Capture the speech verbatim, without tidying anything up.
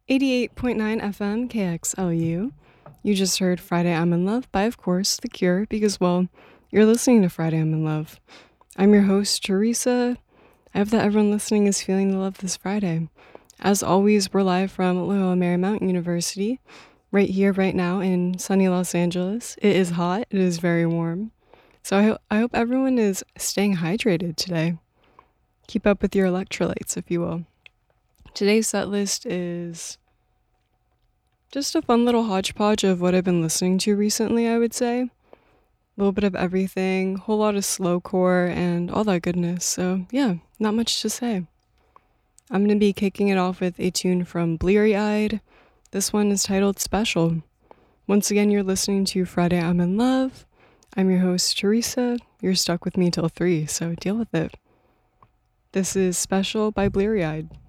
eighty-eight point nine F M K X L U. You just heard Friday I'm in Love by, of course, The Cure, because, well, you're listening to Friday I'm in Love. I'm your host, Teresa. I hope that everyone listening is feeling the love this Friday. As always, we're live from Loyola Marymount University, right here, right now in sunny Los Angeles. It is hot, it is very warm. So I, ho- I hope everyone is staying hydrated today. Keep up with your electrolytes, if you will. Today's set list is just a fun little hodgepodge of what I've been listening to recently, I would say. A little bit of everything, whole lot of slowcore, and all that goodness. So, yeah, not much to say. I'm going to be kicking it off with a tune from Bleary Eyed. This one is titled Special. Once again, you're listening to Friday I'm in Love. I'm your host, Teresa. You're stuck with me till three, so deal with it. This is Special by Bleary Eyed.